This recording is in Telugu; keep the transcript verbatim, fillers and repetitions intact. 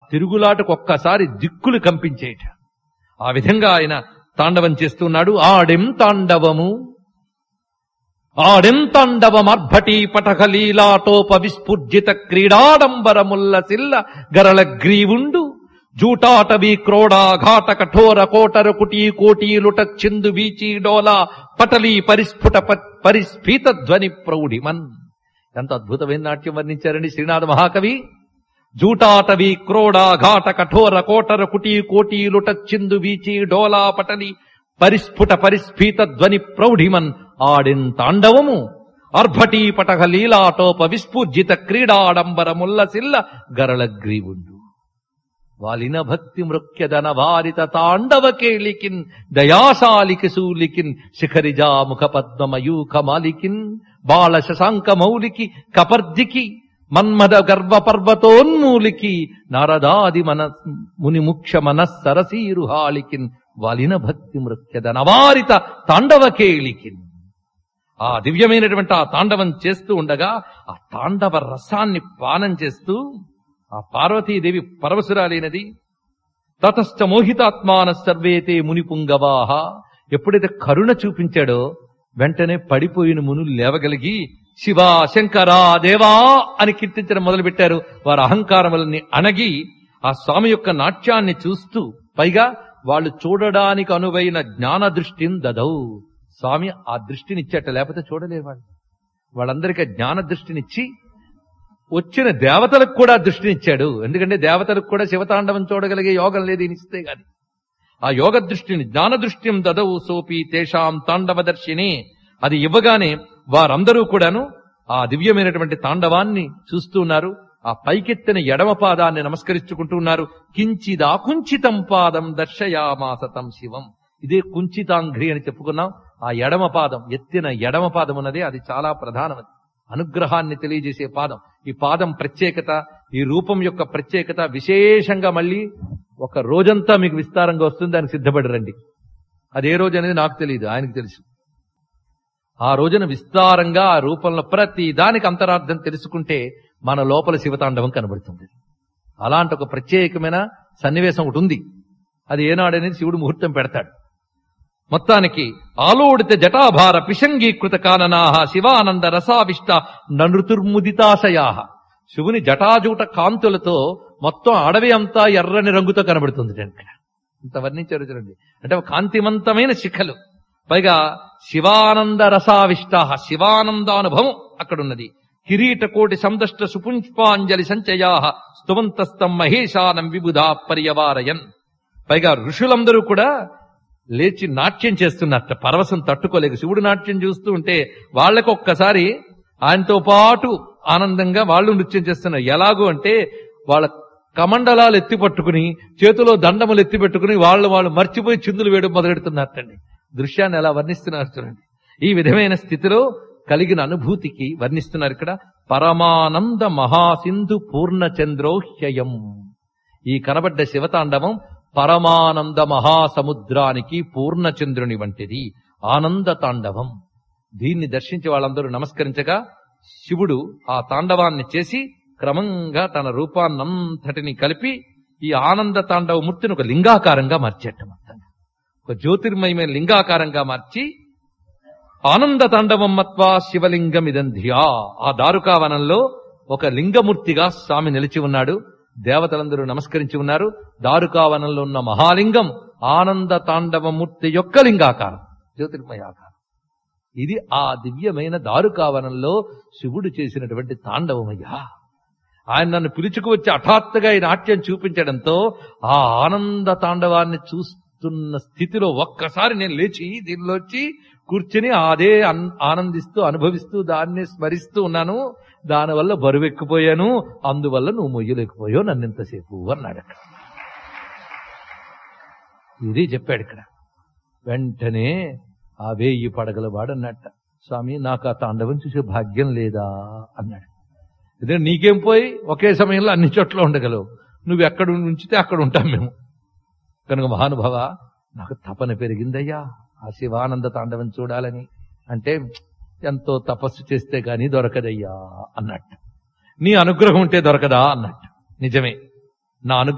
తిరుగులాటకు ఒక్కసారి దిక్కులు కంపించేట. ఆ విధంగా ఆయన తాండవం చేస్తున్నాడు. ఆడెం తాండవము ఆడెం తాండవమర్భటీ పటకలీలాటోప విస్ఫుర్జిత క్రీడాడంబరముల్ల సిల్ల గరళ గ్రీవుండు జూటాటవీ క్రోడా ఘాట కఠోర కోటర కుటీ కోటీలుట చిందు వీచీ డోలా పటలీ పరిస్ఫుట పరిస్ఫీత ధ్వని ప్రౌఢిమన్. ఎంత అద్భుతమైన నాట్యం వర్ణించారండి శ్రీనాథ మహాకవి. జూటాటవీ క్రోడా ఘాట కఠోర కోటర కుటీ కోటీలుట చిందు వీచీ డోలా పటలి పరిస్ఫుట పరిస్ఫీత ధ్వని ప్రౌఢిమన్. ఆడిన్ తాండవము అర్భటీ పటక లీలాటోప విస్ఫూర్జిత క్రీడాడంబరముల్ల సిల్ల గరళ గ్రీవుండు. వాలిన భక్తి మృక్యదన వారిత తాండవ కేళికిన్ దయాశాలికి సూలికిన్ శిఖరిజా ముఖ పద్మమయూఖ మాలికిన్ బాల శశాంక మౌలికి కపర్దికి మన్మద గర్వ పర్వతోన్మూలికి నారదాది మన ముని ముఖ్య మనస్సరసీరుహాళికిన్ వాలిన భక్తి మృక్యదన వారిత తాండవ కేళికిన్. ఆ దివ్యమైనటువంటి ఆ తాండవం చేస్తూ ఉండగా ఆ తాండవ రసాన్ని పానం చేస్తూ ఆ పార్వతీదేవి పరవశురాలైనది. తతశ్చ మోహితాత్మాన సర్వేతే ముని పుంగవాహ. ఎప్పుడైతే కరుణ చూపించాడో వెంటనే పడిపోయిన మునులు లేవగలిగి శివ శంకరా దేవా అని కీర్తించడం మొదలుపెట్టారు. వారి అహంకారములని అణగి ఆ స్వామి యొక్క నాట్యాన్ని చూస్తూ, పైగా వాళ్ళు చూడడానికి అనువైన జ్ఞాన దృష్టిని దదౌ. స్వామి ఆ దృష్టినిచ్చేట, లేకపోతే చూడలేరు వాళ్ళు. వాళ్ళందరికీ జ్ఞాన దృష్టినిచ్చి వచ్చిన దేవతలకు కూడా దృష్టినిచ్చాడు. ఎందుకంటే దేవతలకు కూడా శివతాండవం చూడగలిగే యోగం లేదు ఈయనిస్తే గాని. ఆ యోగ దృష్టిని జ్ఞాన దృష్టిం దదౌ సోపి తేషాం తాండవదర్శిని. అది ఇవ్వగానే వారందరూ కూడాను ఆ దివ్యమైనటువంటి తాండవాన్ని చూస్తూ ఉన్నారు. ఆ పైకెత్తిన ఎడమ పాదాన్ని నమస్కరించుకుంటూ ఉన్నారు. కించిదా కుంచితం పాదం దర్శయామాసతం శివం. ఇదే కుంచితాంఘ్రి అని చెప్పుకున్నాం. ఆ ఎడమ పాదం, ఎత్తిన ఎడమ పాదం ఉన్నదే అది చాలా ప్రధానమైనది, అనుగ్రహాన్ని తెలియజేసే పాదం. ఈ పాదం ప్రత్యేకత, ఈ రూపం యొక్క ప్రత్యేకత విశేషంగా మళ్ళీ ఒక రోజంతా మీకు విస్తారంగా వస్తుంది. దానికి సిద్ధపడి రండి. అది ఏ రోజు అనేది నాకు తెలియదు, ఆయనకు తెలుసు. ఆ రోజున విస్తారంగా ఆ రూపంలో ప్రతి దానికి అంతరార్థం తెలుసుకుంటే మన లోపల శివతాండవం కనబడుతుంది. అలాంటి ఒక ప్రత్యేకమైన సన్నివేశం ఒకటి ఉంది. అది ఏనాడనేది శివుడు ముహూర్తం పెడతాడు. మొత్తానికి ఆలోడిత జటాభార పిశంగీకృత కాననాహ శివానంద రసావిష్ట నృతుర్ముదితాశయాహ. శివుని జటాజూట కాంతులతో మొత్తం అడవి అంతా ఎర్రని రంగుతో కనబడుతుంది. ఇంత వర్ణించారు చూడండి. అంటే కాంతివంతమైన శిఖలు, పైగా శివానంద రసావిష్ట, శివానందానుభవం అక్కడున్నది. కిరీట కోటి సందష్ట సుపుష్పాంజలి సంచయా స్తువంతస్తం మహేశానం విబుధా పర్యవారయన్. పైగా ఋషులందరూ కూడా లేచి నాట్యం చేస్తున్నట్ట, పరవశం తట్టుకోలేక. శివుడు నాట్యం చూస్తూ ఉంటే వాళ్ళకు ఒక్కసారి ఆయనతో పాటు ఆనందంగా వాళ్ళు నృత్యం చేస్తున్నారు. ఎలాగూ అంటే వాళ్ళ కమండలాలు ఎత్తి పట్టుకుని, చేతిలో దండములు ఎత్తి పెట్టుకుని వాళ్ళు వాళ్ళు మర్చిపోయి చిందులు వేయడం మొదలెడుతున్నట్టండి. దృశ్యాన్ని ఎలా వర్ణిస్తున్నారు చూడండి. ఈ విధమైన స్థితిలో కలిగిన అనుభూతికి వర్ణిస్తున్నారు ఇక్కడ. పరమానంద మహాసింధు పూర్ణచంద్రోహ్యయం. ఈ కనబడ్డ శివతాండవం పరమానంద మహాసముద్రానికి పూర్ణచంద్రుని వంటిది, ఆనంద తాండవం. దీన్ని దర్శించి వాళ్ళందరూ నమస్కరించగా శివుడు ఆ తాండవాన్ని చేసి క్రమంగా తన రూపాన్నంతటిని కలిపి ఈ ఆనంద తాండవ మూర్తిని ఒక లింగాకారంగా మార్చేట. మొత్తంగా ఒక జ్యోతిర్మయమైన లింగాకారంగా మార్చి ఆనంద తాండవం మత్వా శివలింగమిదంధ్యా. ఆ దారుకావనంలో ఒక లింగమూర్తిగా స్వామి నిలిచి ఉన్నాడు. దేవతలందరూ నమస్కరించి ఉన్నారు. దారుకావనంలో ఉన్న మహాలింగం ఆనంద తాండవమూర్తి యొక్క లింగాకారం, జ్యోతిర్మయాకారం. ఇది ఆ దివ్యమైన దారుకావనంలో శివుడు చేసినటువంటి తాండవమయ్యా. ఆయన నన్ను పిలుచుకు వచ్చి హఠాత్తుగా ఈ నాట్యం చూపించడంతో ఆ ఆనంద తాండవాన్ని చూస్తున్న స్థితిలో ఒక్కసారి నేను లేచి దీనిలో వచ్చి కూర్చుని అదే ఆనందిస్తూ అనుభవిస్తూ దాన్ని స్మరిస్తూ ఉన్నాను. దానివల్ల బరువెక్కిపోయాను, అందువల్ల నువ్వు మొయ్యలేకపోయావు నన్ను ఇంతసేపు అన్నాడు అక్కడ. ఇది చెప్పాడు ఇక్కడ. వెంటనే ఆ వేయి పడగల వాడన్నట్ట, స్వామి నాకు ఆ తాండవం చూసే భాగ్యం లేదా అన్నాడు. ఇదే నీకేం పోయి ఒకే సమయంలో అన్ని చోట్ల ఉండగలవు, నువ్వు ఎక్కడ ఉంచితే అక్కడ ఉంటాం మేము. కనుక మహానుభావ నాకు తపన పెరిగిందయ్యా ఆ శివానంద తాండవం చూడాలని. అంటే ఎంతో తపస్సు చేస్తే గాని దొరకదయ్యా అన్నట్టు. నీ అనుగ్రహం ఉంటే దొరకదా అన్నట్టు. నిజమే, నా అనుగ్రహం